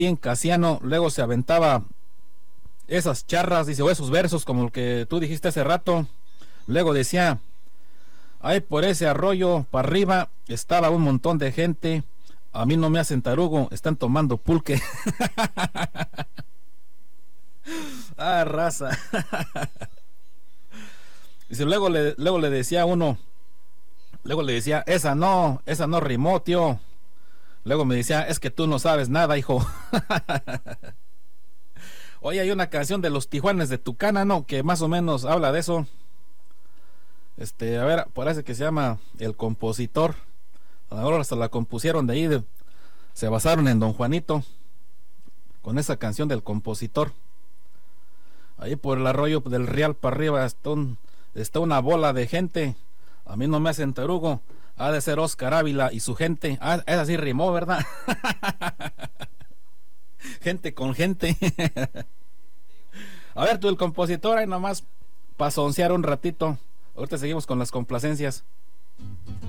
en Casiano, luego se aventaba esas charras, dice, o esos versos como el que tú dijiste hace rato. Luego decía, ay, por ese arroyo para arriba estaba un montón de gente. A mí no me hacen tarugo, están tomando pulque. Ah, raza. Dice, luego le decía uno, luego le decía, esa no rimó, tío. Luego me decía, es que tú no sabes nada, hijo. Oye, hay una canción de los Tijuanes de Tucana, ¿no? Que más o menos habla de eso. A ver, parece que se llama El Compositor. Ahora hasta la compusieron de ahí, se basaron en Don Juanito, con esa canción del Compositor. Ahí por el arroyo del Real para arriba está una bola de gente. A mí no me hacen tarugo. Ha de ser Oscar Ávila y su gente. Ah, esa sí rimó, ¿verdad? Gente con gente. A ver, tú el compositor, ahí nomás pasoncear un ratito. Ahorita seguimos con las complacencias.